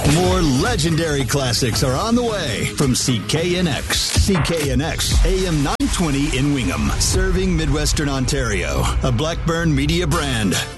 More legendary classics are on the way from CKNX. CKNX, AM 920 in Wingham, serving Midwestern Ontario. A Blackburn Media brand.